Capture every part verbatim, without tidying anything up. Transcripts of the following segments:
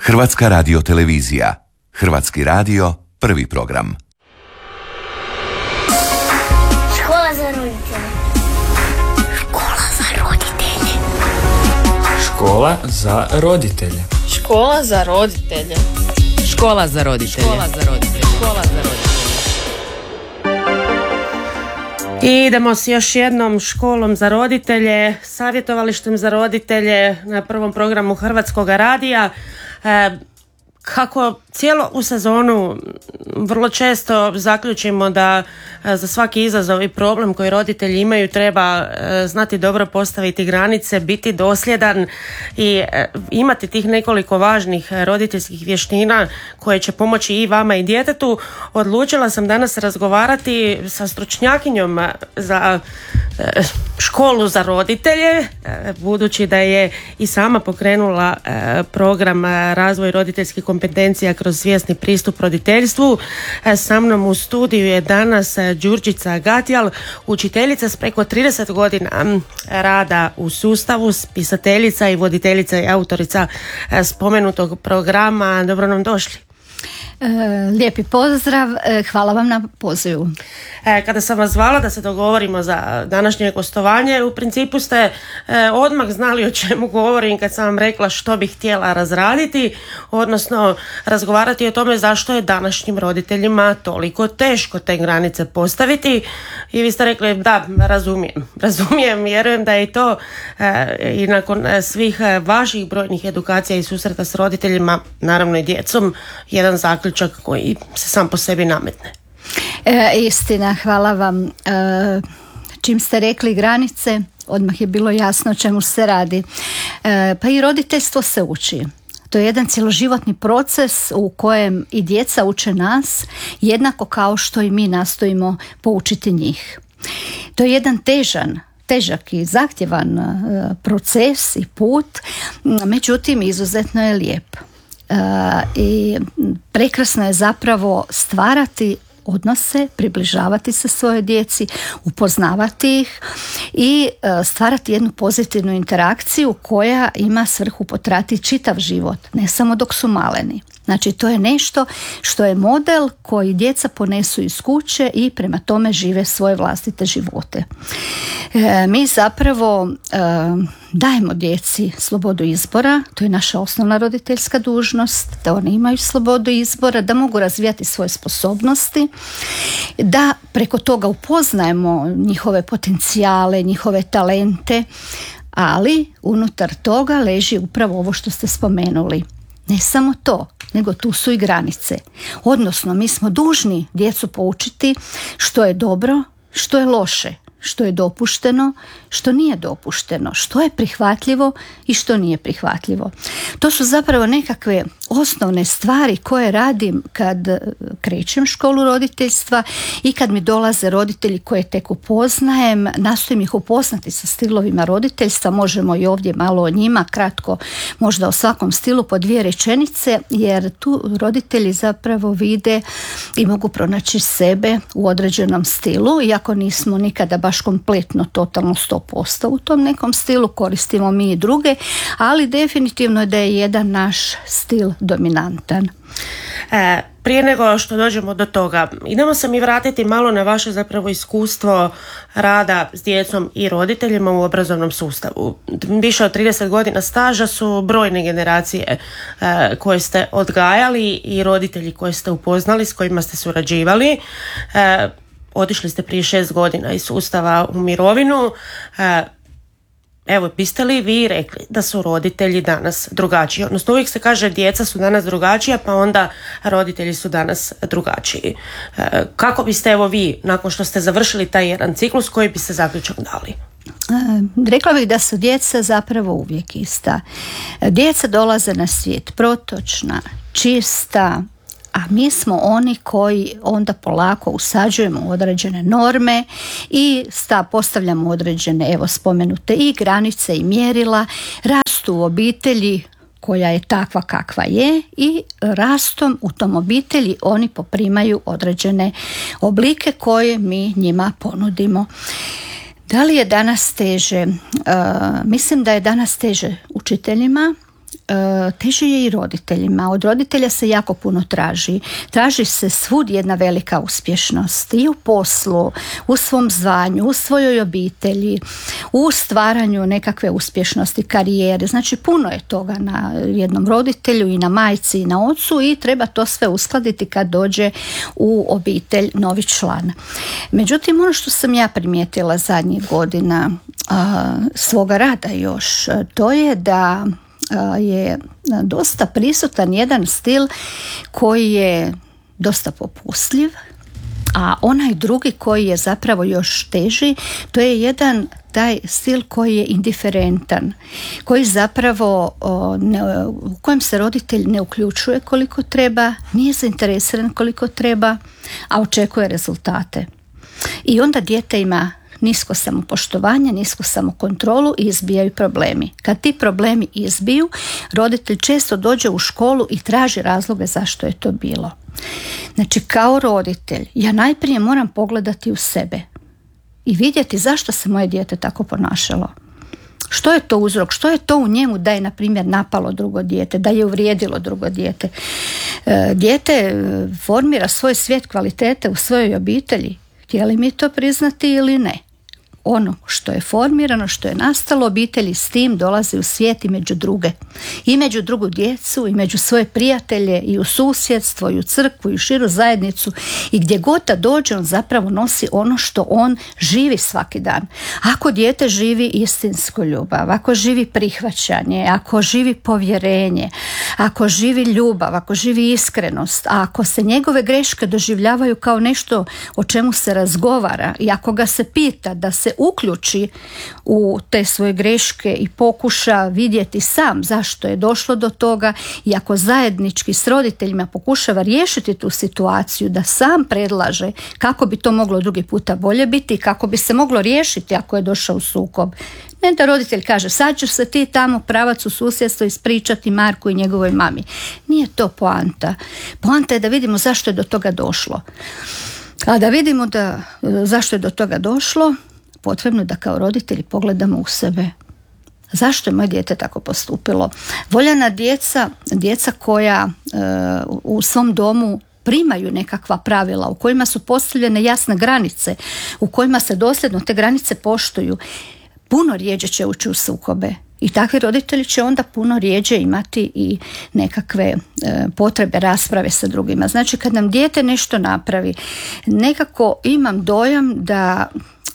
Hrvatska radiotelevizija. Hrvatski radio, prvi program. Škola za roditelje. Škola za roditelje. Škola za roditelje. Škola za roditelje. Škola za roditelje. Škola za roditelje. Škola za roditelje. I idemo s još jednom školom za roditelje, savjetovalištem za roditelje na prvom programu Hrvatskog radija. E, kako cijelo u sezonu vrlo često zaključimo da e, za svaki izazov i problem koji roditelji imaju treba e, znati dobro postaviti granice, biti dosljedan i e, imati tih nekoliko važnih roditeljskih vještina koje će pomoći i vama i djetetu. Odlučila sam danas razgovarati sa stručnjakinjom za e, školu za roditelje, e, budući da je i sama pokrenula e, program razvoj roditeljskih kompetencija kroz svjesni pristup roditeljstvu. Sa mnom u studiju je danas Đurđica Gatjal, učiteljica s preko trideset godina rada u sustavu, spisateljica i voditeljica i autorica spomenutog programa. Dobro nam došli. Lijepi pozdrav, hvala vam na pozivu. Kada sam vas zvala da se dogovorimo za današnje gostovanje, u principu ste odmah znali o čemu govorim kad sam vam rekla što bih htjela razraditi, odnosno razgovarati o tome zašto je današnjim roditeljima toliko teško te granice postaviti. I vi ste rekli da, razumijem, razumijem, vjerujem da je i to i nakon svih vaših brojnih edukacija i susreta s roditeljima, naravno i djecom, jedan zaključak koji se sam po sebi nametne. E, istina, hvala vam. E, čim ste rekli granice, odmah je bilo jasno o čemu se radi. E, pa i roditeljstvo se uči. To je jedan cjeloživotni proces u kojem i djeca uče nas, jednako kao što i mi nastojimo poučiti njih. To je jedan težan težak i zahtjevan e, proces i put, međutim izuzetno je lijep. Uh, i prekrasno je zapravo stvarati odnose, približavati se svojoj djeci, upoznavati ih i uh, stvarati jednu pozitivnu interakciju koja ima svrhu potrati čitav život, ne samo dok su maleni. Znači to je nešto što je model koji djeca ponesu iz kuće i prema tome žive svoje vlastite živote. E, mi zapravo e, dajemo djeci slobodu izbora, to je naša osnovna roditeljska dužnost, da oni imaju slobodu izbora, da mogu razvijati svoje sposobnosti, da preko toga upoznajemo njihove potencijale, njihove talente, ali unutar toga leži upravo ovo što ste spomenuli. Ne samo to, nego tu su i granice. Odnosno, mi smo dužni djecu poučiti što je dobro, što je loše, što je dopušteno, što nije dopušteno, što je prihvatljivo i što nije prihvatljivo. To su zapravo nekakve osnovne stvari koje radim kad krećem školu roditeljstva i kad mi dolaze roditelji koje tek upoznajem, nastojim ih upoznati sa stilovima roditeljstva, možemo i ovdje malo o njima, kratko možda o svakom stilu po dvije rečenice, jer tu roditelji zapravo vide i mogu pronaći sebe u određenom stilu, iako nismo nikada baš kompletno, totalno sto posto u tom nekom stilu, koristimo mi i druge, ali definitivno je da je jedan naš stil dominantan. E, prije nego što dođemo do toga, idemo se mi vratiti malo na vaše zapravo iskustvo rada s djecom i roditeljima u obrazovnom sustavu. Više od trideset godina staža su brojne generacije e, koje ste odgajali i roditelji koje ste upoznali, s kojima ste surađivali. E, otišli ste prije šest godina iz sustava u mirovinu. E, Evo, biste li vi rekli da su roditelji danas drugačiji? Odnosno, uvijek se kaže djeca su danas drugačija, pa onda roditelji su danas drugačiji. E, kako biste, evo vi, nakon što ste završili taj jedan ciklus, koji biste zaključak dali? E, rekla bih da su djeca zapravo uvijek ista. Djeca dolaze na svijet protočna, čista, a mi smo oni koji onda polako usađujemo određene norme i sta postavljamo određene, evo spomenute i granice i mjerila, rastu u obitelji koja je takva kakva je i rastom u tom obitelji oni poprimaju određene oblike koje mi njima ponudimo. Da li je danas teže? Uh, mislim da je danas teže učiteljima, teže je i roditeljima. Od roditelja se jako puno traži. Traži se svud jedna velika uspješnost i u poslu, u svom zvanju, u svojoj obitelji, u stvaranju nekakve uspješnosti, karijere. Znači puno je toga na jednom roditelju i na majci i na ocu i treba to sve uskladiti kad dođe u obitelj novi član. Međutim, ono što sam ja primijetila zadnjih godina a, svoga rada još, to je da a, je dosta prisutan jedan stil koji je dosta popustljiv, a onaj drugi koji je zapravo još teži, to je jedan taj stil koji je indiferentan, koji zapravo o, ne, u kojem se roditelj ne uključuje koliko treba, nije zainteresiran koliko treba, a očekuje rezultate. I onda dijete ima nisko samopoštovanje, nisko samokontrolu i izbijaju problemi. Kad ti problemi izbiju, roditelj često dođe u školu i traži razloge zašto je to bilo. Znači, kao roditelj, ja najprije moram pogledati u sebe i vidjeti zašto se moje dijete tako ponašalo. Što je to uzrok? Što je to u njemu da je, na primjer, napalo drugo dijete, da je uvrijedilo drugo dijete? E, dijete formira svoj svijet kvalitete u svojoj obitelji. Htjeli mi to priznati ili ne? Ono što je formirano, što je nastalo, obitelji s tim dolazi u svijet i među druge. I među drugu djecu, i među svoje prijatelje, i u susjedstvo, i u crkvu, i u širu zajednicu. I gdje god da dođe, on zapravo nosi ono što on živi svaki dan. Ako dijete živi istinsku ljubav, ako živi prihvaćanje, ako živi povjerenje, ako živi ljubav, ako živi iskrenost, a ako se njegove greške doživljavaju kao nešto o čemu se razgovara i ako ga se pita da se uključi u te svoje greške i pokuša vidjeti sam zašto je došlo do toga i ako zajednički s roditeljima pokušava riješiti tu situaciju, da sam predlaže kako bi to moglo drugi puta bolje biti i kako bi se moglo riješiti ako je došao u sukob. Ne da roditelj kaže sad ćeš se ti tamo pravac u susjedstvo ispričati Marku i njegovoj mami. Nije to poanta. Poanta je da vidimo zašto je do toga došlo. A da vidimo da zašto je do toga došlo, potrebno da kao roditelji pogledamo u sebe. Zašto je moje dijete tako postupilo? Voljena djeca, djeca koja e, u svom domu primaju nekakva pravila, u kojima su postavljene jasne granice, u kojima se dosljedno te granice poštuju, puno rijeđe će ući u sukobe. I takvi roditelji će onda puno rijeđe imati i nekakve e, potrebe rasprave sa drugima. Znači, kad nam dijete nešto napravi, nekako imam dojam da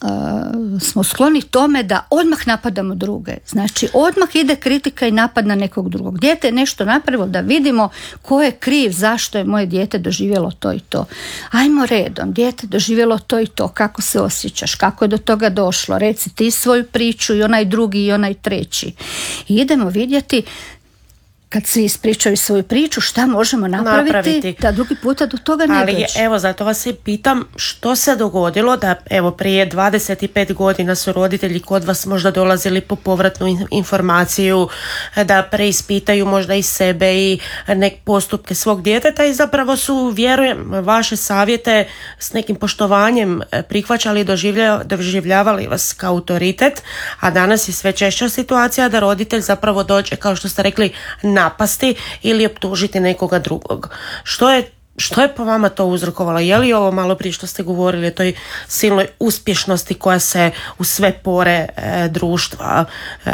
Uh, smo skloni tome da odmah napadamo druge. Znači, odmah ide kritika i napad na nekog drugog. Dijete je nešto napravilo, da vidimo ko je kriv, zašto je moje dijete doživjelo to i to. Ajmo redom, dijete doživjelo to i to, kako se osjećaš, kako je do toga došlo, reci ti svoju priču i onaj drugi i onaj treći. I idemo vidjeti, kad se ispričaju svoju priču, šta možemo napraviti, napraviti da drugi puta do toga ne dođe. Ali evo, zato vas i pitam, što se dogodilo da evo prije dvadeset pet godina su roditelji kod vas možda dolazili po povratnu informaciju, da preispitaju možda i sebe i nek postupke svog djeteta i zapravo su, vjerujem, vaše savjete s nekim poštovanjem prihvaćali i doživlja, doživljavali vas kao autoritet, a danas je sve češća situacija da roditelj zapravo dođe, kao što ste rekli, napasti ili optužiti nekoga drugog. Što je, što je po vama to uzrokovalo? Je li ovo malo prije što ste govorili o toj silnoj uspješnosti koja se u sve pore e, društva e,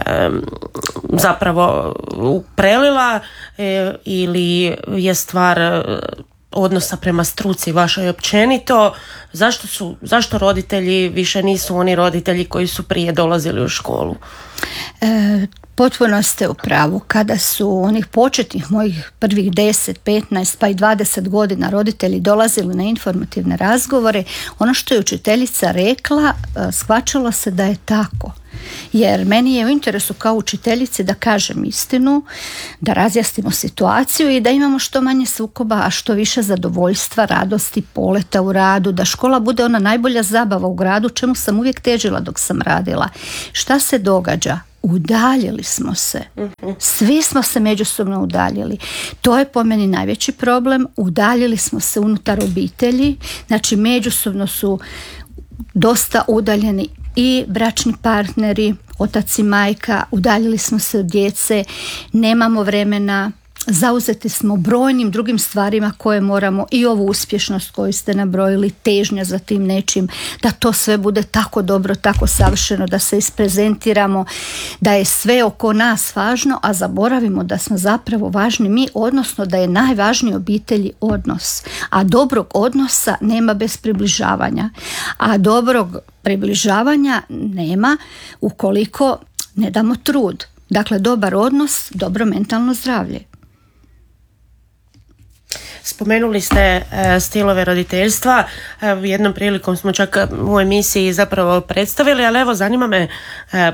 zapravo prelila e, ili je stvar e, odnosa prema struci vašoj općenito? Zašto su, zašto roditelji više nisu oni roditelji koji su prije dolazili u školu? E, Potpuno ste u pravu. Kada su onih početnih mojih prvih deset, petnaest pa i dvadeset godina roditelji dolazili na informativne razgovore, ono što je učiteljica rekla, shvaćalo se da je tako. Jer meni je u interesu kao učiteljici da kažem istinu, da razjasnimo situaciju i da imamo što manje sukoba, a što više zadovoljstva, radosti, poleta u radu, da škola bude ona najbolja zabava u gradu, čemu sam uvijek težila dok sam radila. Šta se događa? Udaljili smo se. Svi smo se međusobno udaljili. To je po meni najveći problem. Udaljili smo se unutar obitelji. Znači, međusobno su dosta udaljeni i bračni partneri, otac i majka, udaljili smo se od djece, nemamo vremena, zauzeti smo brojnim drugim stvarima koje moramo, i ovu uspješnost koju ste nabrojili, težnja za tim nečim, da to sve bude tako dobro, tako savršeno, da se isprezentiramo, da je sve oko nas važno, a zaboravimo da smo zapravo važni mi, odnosno da je najvažniji obitelji odnos. A dobrog odnosa nema bez približavanja. A dobrog približavanja nema ukoliko ne damo trud. Dakle, dobar odnos, dobro mentalno zdravlje. Spomenuli ste e, stilove roditeljstva, e, jednom prilikom smo čak u emisiji zapravo predstavili, ali evo zanima me, e,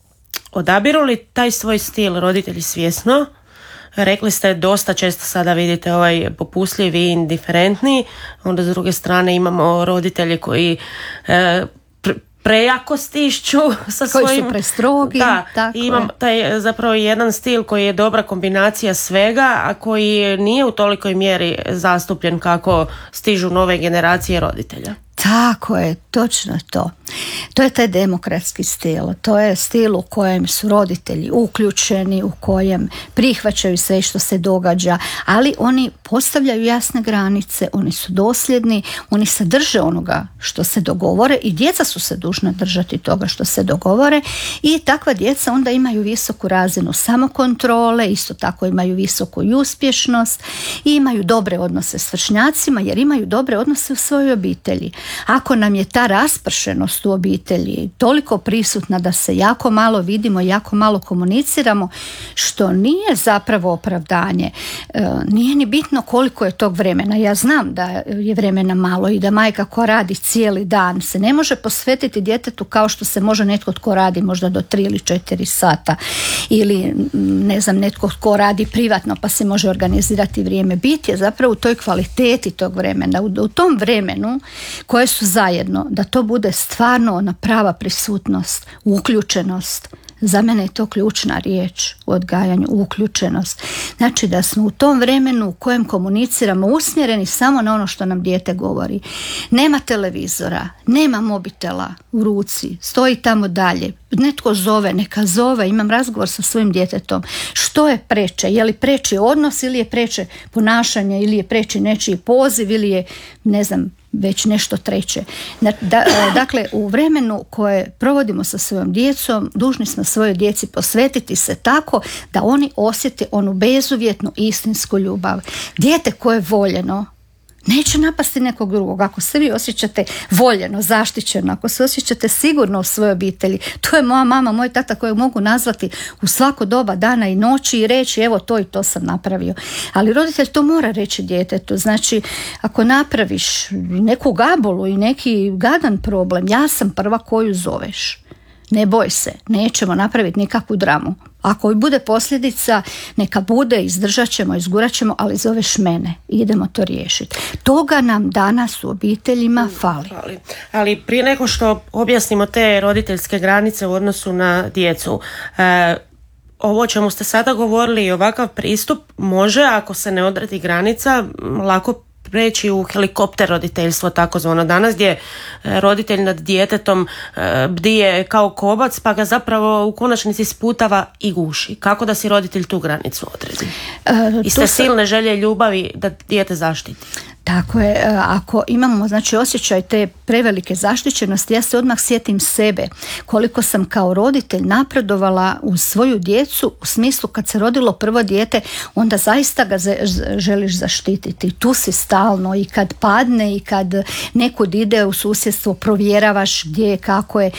odabiru li taj svoj stil roditelji svjesno? Rekli ste dosta često sada vidite ovaj popustljivi i indiferentni, onda s druge strane imamo roditelje koji e, pr- prejako stišću sa koji svojim... su prestrogi. Da, tako imam je. taj zapravo jedan stil koji je dobra kombinacija svega, a koji nije u tolikoj mjeri zastupljen kako stižu nove generacije roditelja. Tako je, točno to. To je taj demokratski stil. To je stil u kojem su roditelji uključeni, u kojem prihvaćaju sve što se događa, ali oni postavljaju jasne granice, oni su dosljedni, oni se drže onoga što se dogovore i djeca su se dužna držati toga što se dogovore i takva djeca onda imaju visoku razinu samokontrole, isto tako imaju visoku i uspješnost i imaju dobre odnose s vršnjacima jer imaju dobre odnose u svojoj obitelji. Ako nam je ta raspršenost u obitelji toliko prisutna da se jako malo vidimo, jako malo komuniciramo, što nije zapravo opravdanje, e, nije ni bitno koliko je tog vremena. Ja znam da je vremena malo i da majka koja radi cijeli dan se ne može posvetiti djetetu kao što se može netko tko radi možda do tri ili četiri sata ili ne znam, netko tko radi privatno pa se može organizirati vrijeme. Bit je zapravo u toj kvaliteti tog vremena, u, u tom vremenu koje su zajedno, da to bude stvarno ona prava prisutnost, uključenost. Za mene je to ključna riječ u odgajanju, uključenost. Znači da smo u tom vremenu u kojem komuniciramo usmjereni samo na ono što nam dijete govori. Nema televizora, nema mobitela u ruci, stoji tamo dalje. Netko zove, neka zove, imam razgovor sa svojim djetetom. Što je preče? Je li preče odnos ili je preče ponašanje ili je preče nečiji poziv ili je, ne znam, već nešto treće. Da, dakle, u vremenu koje provodimo sa svojom djecom, dužni smo svojoj djeci posvetiti se tako da oni osjete onu bezuvjetnu istinsku ljubav. Dijete koje je voljeno neće napasti nekog drugog. Ako se vi osjećate voljeno, zaštićeno, ako se osjećate sigurno u svojoj obitelji, to je moja mama, moj tata kojeg mogu nazvati u svako doba dana i noći i reći evo to i to sam napravio. Ali roditelj to mora reći djetetu. Znači, ako napraviš neku gabolu i neki gadan problem, ja sam prva koju zoveš. Ne boj se, nećemo napraviti nikakvu dramu. Ako bude posljedica, neka bude, izdržat ćemo, izgurat ćemo, ali zoveš mene i idemo to riješiti. Toga nam danas u obiteljima fali. Ali, ali prije nego što objasnimo te roditeljske granice u odnosu na djecu, e, ovo o čemu ste sada govorili i ovakav pristup može, ako se ne odredi granica, lako preći u helikopter roditeljstvo takozvano danas, gdje roditelj nad djetetom bdije kao kobac pa ga zapravo u konačnici sputava i guši. Kako da si roditelj tu granicu odredi? E, Iste se... silne želje i ljubavi da dijete zaštiti. Tako je, ako imamo znači osjećaj te prevelike zaštićenosti, ja se odmah sjetim sebe koliko sam kao roditelj napredovala u svoju djecu u smislu kad se rodilo prvo dijete onda zaista ga želiš zaštititi. Tu si stalno i kad padne i kad nekud ide u susjedstvo provjeravaš gdje je, kako je.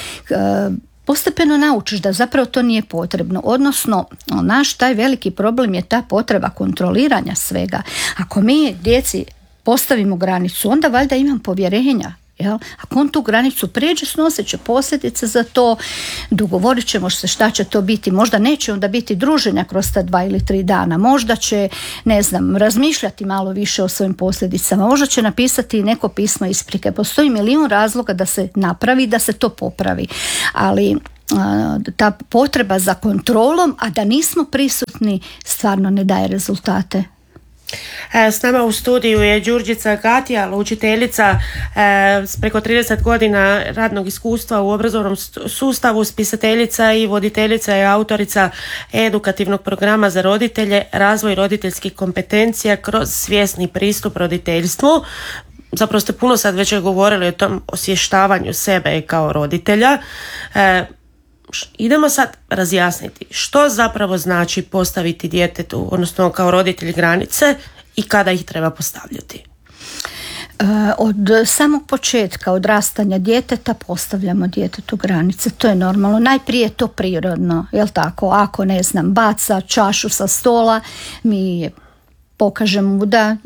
Postepeno naučiš da zapravo to nije potrebno, odnosno naš taj veliki problem je ta potreba kontroliranja svega. Ako mi djeci postavimo granicu, onda valjda imam povjerenja. Jel? Ako on tu granicu pređe, snosit će posljedice za to, dogovorit ćemo se šta će to biti, možda neće onda biti druženja kroz ta dva ili tri dana, možda će, ne znam, razmišljati malo više o svojim posljedicama, možda će napisati neko pismo isprike, postoji milijun razloga da se napravi, da se to popravi, ali ta potreba za kontrolom, a da nismo prisutni, stvarno ne daje rezultate. S nama u studiju je Đurđica Gatijal, učiteljica s preko trideset godina radnog iskustva u obrazovnom sustavu, spisateljica i voditeljica i autorica edukativnog programa za roditelje, razvoj roditeljskih kompetencija kroz svjesni pristup roditeljstvu. Zapravo ste puno sad već govorili o tom osvještavanju sebe kao roditelja. E, idemo sad razjasniti što zapravo znači postaviti djetetu, odnosno kao roditelj, granice i kada ih treba postavljati. Od samog početka odrastanja djeteta postavljamo djetetu granice, to je normalno. Najprije je to prirodno, jel tako? Ako, ne znam, baca čašu sa stola, mi pokažemo mu da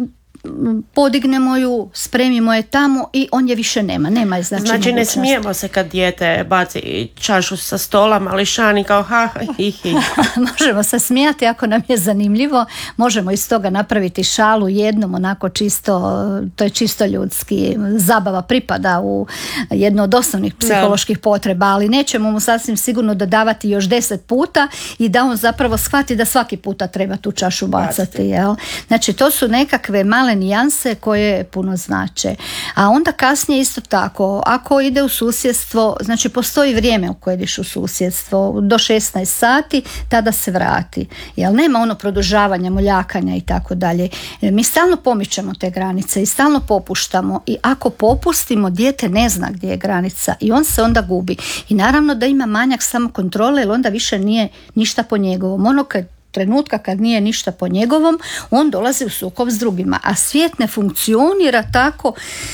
podignemo ju, spremimo je tamo i on je više nema, nema je znači Znači ne smijemo se kad dijete baci čašu sa stola, mališani kao ha, hi, hi. Možemo se smijati ako nam je zanimljivo, možemo iz toga napraviti šalu jednom, onako čisto, to je čisto ljudski, zabava pripada u jednu od osnovnih psiholoških potreba, ali nećemo mu sasvim sigurno dodavati još deset puta i da on zapravo shvati da svaki puta treba tu čašu bacati, jel? Znači to su nekakve male nijanse koje puno znače. A onda kasnije isto tako, ako ide u susjedstvo, znači postoji vrijeme u koje ideš u susjedstvo, do šesnaest sati, tada se vrati. Jel nema ono produžavanja, moljakanja i tako dalje. Mi stalno pomičemo te granice i stalno popuštamo i ako popustimo, dijete ne zna gdje je granica i on se onda gubi. I naravno da ima manjak samokontrole jer onda više nije ništa po njegovom. Ono kad trenutka kad nije ništa po njegovom, on dolazi u sukob s drugima, a svijet ne funkcionira tako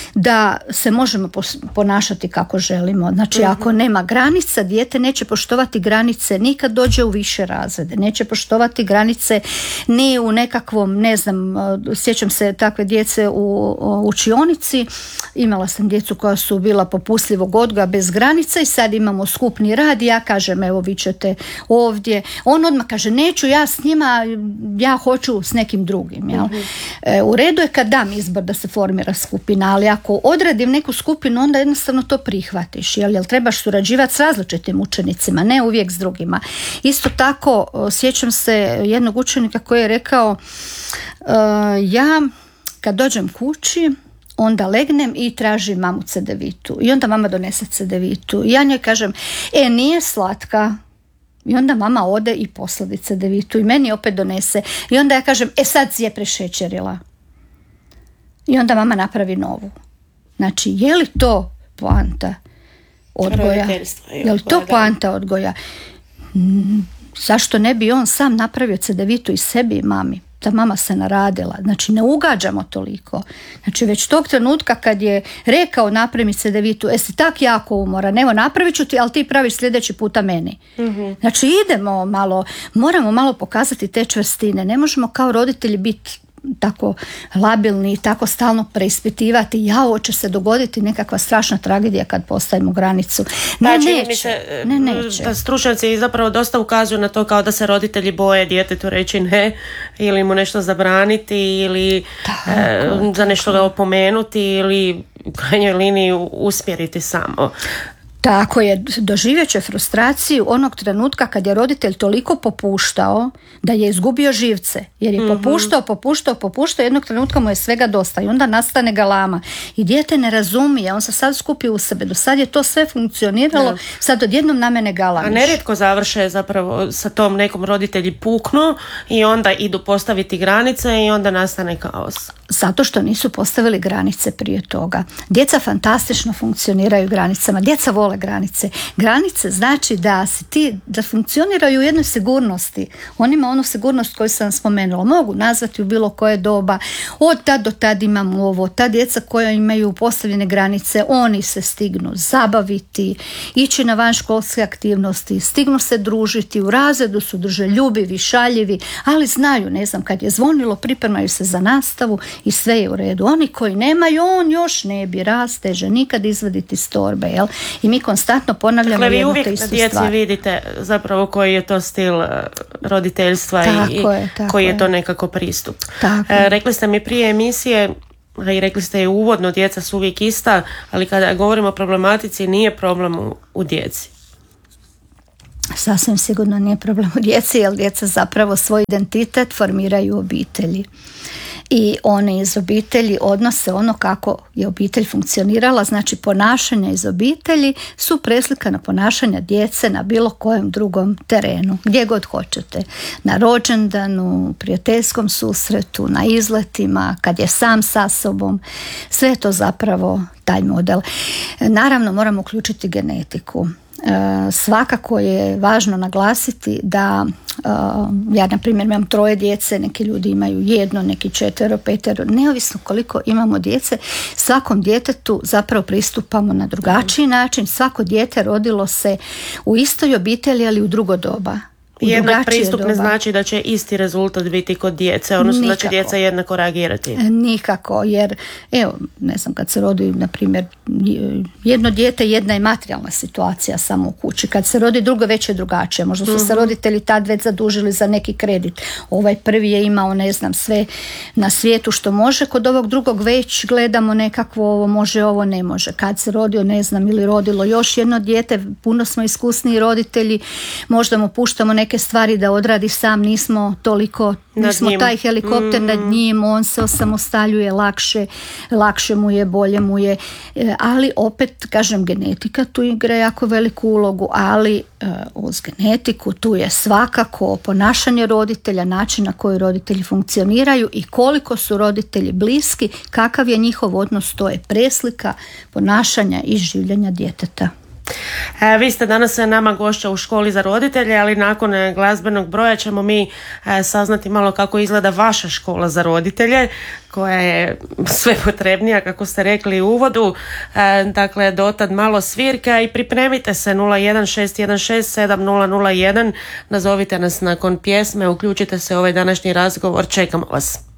da se možemo ponašati kako želimo. Znači mm-hmm. ako nema granica, dijete neće poštovati granice ni kad dođe u više razrede, neće poštovati granice ni u nekakvom, ne znam, sjećam se takve djece u učionici, imala sam djecu koja su bila popustljivog odgoja bez granica i sad imamo skupni rad i ja kažem evo vi ćete ovdje, on odmah kaže neću ja s njima, ja hoću s nekim drugim. Jel? Mm-hmm. E, u redu je kad dam izbor da se formira skupina, ali ako odredim neku skupinu, onda jednostavno to prihvatiš, jel, jel trebaš surađivati s različitim učenicima, ne uvijek s drugima. Isto tako, sjećam se jednog učenika koji je rekao uh, ja kad dođem kući, onda legnem i tražim mamu cedevitu. I onda mama donese cedevitu. I ja njoj kažem, e, nije slatka. I onda mama ode i posladi cedevitu i meni opet donese. I onda ja kažem, e sad si je prešećerila. I onda mama napravi novu. Znači, je li to poanta odgoja? Je li to poanta odgoja? Mm, zašto ne bi on sam napravio cedevitu i sebi i mami? Ta mama se naradila. Znači, ne ugađamo toliko. Znači, već tog trenutka kad je rekao napravi mi cedevitu, jesi tak jako umoran, evo napravit ću ti, ali ti praviš sljedeći puta meni. Mm-hmm. Znači, idemo malo, moramo malo pokazati te čvrstine. Ne možemo kao roditelji biti tako labilni i tako stalno preispitivati, ja ovo će se dogoditi nekakva strašna tragedija kad postavimo granicu. Ne, znači, neće. Se, ne, neće. Da stručnjaci zapravo dosta ukazuju na to kao da se roditelji boje djetetu reći ne ili mu nešto zabraniti ili e, za nešto ga opomenuti ili u krajnjoj liniji usmjeriti samo. Tako je, doživjet će frustraciju onog trenutka kad je roditelj toliko popuštao da je izgubio živce. Jer je mm-hmm. popuštao, popuštao, popuštao, jednog trenutka mu je svega dosta i onda nastane galama. I dijete ne razumije, on se sad skupi u sebe. Do sad je to sve funkcioniralo, ja. Sad odjednom na mene galamiš. A nerijetko završe zapravo sa tom nekom roditelji puknu i onda idu postaviti granice i onda nastane kaos. Zato što nisu postavili granice prije toga. Djeca fantastično funkcioniraju granicama. Djeca vole granice. Granice znači da si ti, da funkcioniraju u jednoj sigurnosti. On ima onu sigurnost koju sam spomenula. Mogu nazvati u bilo koje doba. Od tad do tad imam ovo. Ta djeca koja imaju postavljene granice, oni se stignu zabaviti, ići na vanškolske aktivnosti, stignu se družiti, u razredu su druželjubivi, šaljivi, ali znaju, ne znam, kad je zvonilo, pripremaju se za nastavu i sve je u redu. Oni koji nemaju, on još ne bi rasteže nikad izvaditi iz torbe, jel? I mi konstantno ponavljamo dakle, jednu te istu istu stvar. Dakle, vi uvijek na djeci vidite zapravo koji je to stil roditeljstva tako i je, koji je, je to nekako pristup. E, rekli ste mi prije emisije, i rekli ste i uvodno, djeca su uvijek ista, ali kada govorimo o problematici, nije problem u, u djeci. Sasvim sigurno nije problem u djeci, jer djeca zapravo svoj identitet formiraju u obitelji. i oni iz obitelji odnose ono kako je obitelj funkcionirala, znači ponašanja iz obitelji su preslika na ponašanja djece na bilo kojem drugom terenu, gdje god hoćete, na rođendanu, prijateljskom susretu, na izletima, kad je sam sa sobom, sve je to zapravo taj model. Naravno moramo uključiti genetiku. E, svakako je važno naglasiti da e, ja na primjer imam troje djece, neki ljudi imaju jedno, neki četvero, petero, neovisno koliko imamo djece, svakom djetetu zapravo pristupamo na drugačiji način. Svako dijete rodilo se u istoj obitelji, ali u drugo doba. Jednak pristup doba. Ne znači da će isti rezultat biti kod djece, odnosno Nikako. Da će djeca jednako reagirati. Nikako, jer evo, ne znam, kad se rodi na primjer jedno dijete, jedna je materijalna situacija samo u kući, kad se rodi drugo već je drugačije, možda su mm-hmm. se roditelji tad već zadužili za neki kredit, ovaj prvi je imao ne znam sve na svijetu što može, kod ovog drugog već gledamo nekakvo ovo može, ovo ne može. Kad se rodio ne znam ili rodilo još jedno dijete, puno smo iskusniji roditelji, možda mu puštamo neke stvari da odradi sam, nismo toliko, nismo taj helikopter mm. nad njim, on se osamostaljuje lakše, lakše mu je, bolje mu je, ali opet kažem genetika tu igra jako veliku ulogu, ali uz genetiku tu je svakako ponašanje roditelja, način na koji roditelji funkcioniraju i koliko su roditelji bliski, kakav je njihov odnos, to je preslika ponašanja i življenja djeteta. E, vi ste danas nama gošća u školi za roditelje, ali nakon glazbenog broja ćemo mi e, saznati malo kako izgleda vaša škola za roditelje, koja je sve potrebnija, kako ste rekli u uvodu. E, dakle, dotad malo svirka i pripremite se nula jedan šest jedan šest sedam nula nula jedan, nazovite nas nakon pjesme, uključite se u ovaj današnji razgovor, čekamo vas.